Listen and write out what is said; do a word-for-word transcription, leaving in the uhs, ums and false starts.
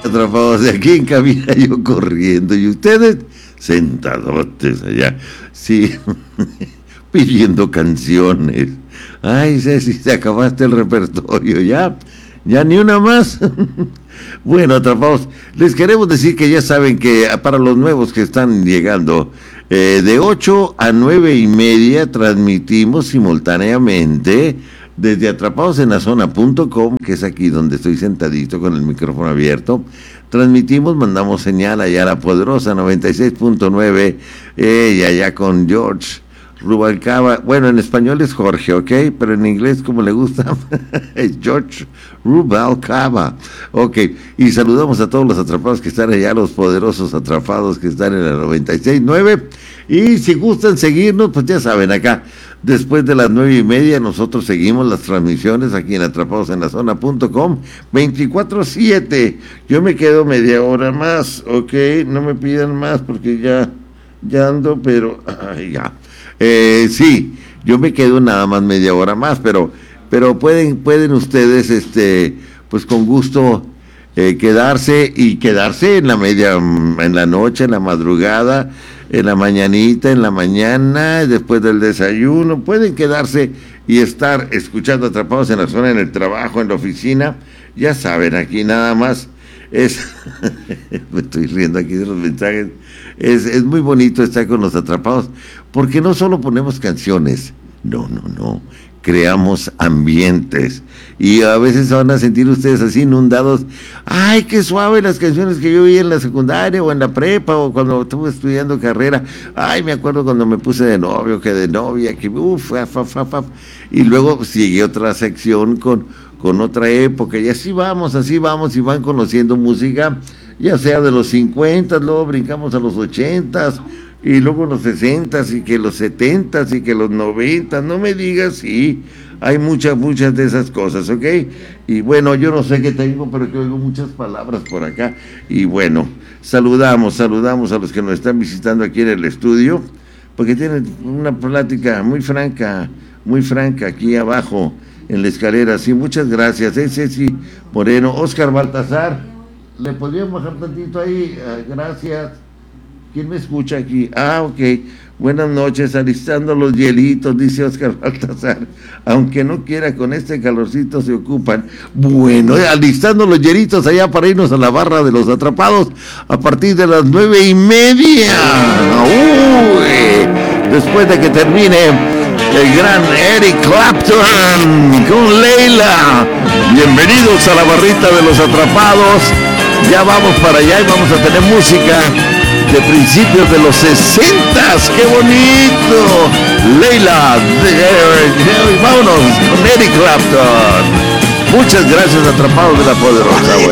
Atrapados de aquí en cabina, yo corriendo y ustedes sentadotes allá, sí, pidiendo canciones. Ay, Ceci, te acabaste el repertorio, ya, ya ni una más. Bueno, atrapados, les queremos decir que ya saben que para los nuevos que están llegando, eh, de ocho a nueve y media transmitimos simultáneamente desde atrapados en la zona punto com, que es aquí donde estoy sentadito con el micrófono abierto. Transmitimos, mandamos señal allá a la poderosa noventa y seis punto nueve, eh, y allá con George Rubalcaba. Bueno, en español es Jorge, ¿ok? Pero en inglés, como le gusta, es George Rubalcaba. Ok, y saludamos a todos los atrapados que están allá, los poderosos atrapados que están en la noventa y seis punto nueve. Y si gustan seguirnos, pues ya saben, acá, después de las nueve y media, nosotros seguimos las transmisiones aquí en atrapados en la zona punto com, veinticuatro siete. Yo me quedo media hora más, ok, no me pidan más porque ya, ya ando, pero, ay, ya. Eh, sí, yo me quedo nada más media hora más, pero, pero pueden, pueden ustedes, este, pues con gusto eh, quedarse y quedarse en la media, en la noche, en la madrugada, en la mañanita, en la mañana, después del desayuno, pueden quedarse y estar escuchando Atrapados en la Zona, en el trabajo, en la oficina. Ya saben, aquí nada más es, me estoy riendo aquí de los mensajes, es, es muy bonito estar con los atrapados, porque no solo ponemos canciones, no, no, no, creamos ambientes, y a veces van a sentir ustedes así inundados. Ay, qué suave las canciones que yo vi en la secundaria o en la prepa o cuando estuve estudiando carrera. Ay, me acuerdo cuando me puse de novio, que de novia, que uff, fa, fa, fa, fa. Y luego pues, llegué otra sección con, con otra época, y así vamos, así vamos, y van conociendo música, ya sea de los cincuenta, luego brincamos a los ochentas, y luego los sesentas, y que los setentas, y que los noventas, no me digas, sí, hay muchas, muchas de esas cosas, ¿ok? Y bueno, yo no sé qué tengo, pero que oigo muchas palabras por acá, y bueno, saludamos, saludamos a los que nos están visitando aquí en el estudio, porque tienen una plática muy franca, muy franca aquí abajo, en la escalera, sí, muchas gracias, es Ceci Moreno. Oscar Baltasar, ¿le podrían bajar tantito ahí? Uh, gracias. ¿Quién me escucha aquí? Ah, ok. Buenas noches, alistando los hielitos, dice Oscar Baltasar. Aunque no quiera, con este calorcito se ocupan. Bueno, alistando los hielitos allá para irnos a la barra de los atrapados a partir de las nueve y media. Uy, después de que termine el gran Eric Clapton con Leila. Bienvenidos a la barrita de los atrapados. Ya vamos para allá y vamos a tener música de principios de los sesentas, ¡qué bonito! Leila, de, de, vámonos con Eric Clapton. Muchas gracias, atrapados de la poderosa, güey.